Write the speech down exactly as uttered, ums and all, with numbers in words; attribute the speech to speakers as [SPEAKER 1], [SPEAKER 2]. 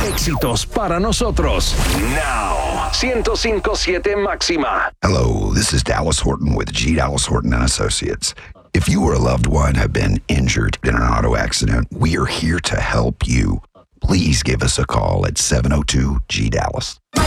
[SPEAKER 1] Éxitos para nosotros. Now. ciento cinco punto siete Máxima.
[SPEAKER 2] Hello, this is Dallas Horton with G. Dallas Horton and Associates. If you or a loved one have been injured in an auto accident, we are here to help you. Please give us a call at seven oh two G Dallas.